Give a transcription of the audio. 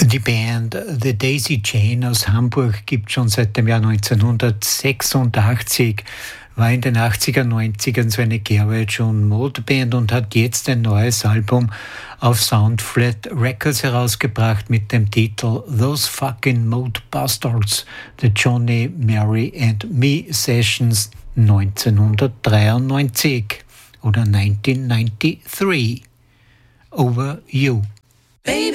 Die Band The Daisy Chain aus Hamburg gibt schon seit dem Jahr 1986, war in den 80er, 90ern so eine Garage- und Modeband und hat jetzt ein neues Album auf Soundflat Records herausgebracht mit dem Titel Those Fucking Mode Bastards, The Johnny, Mary and Me Sessions 1993 oder 1993. Over You.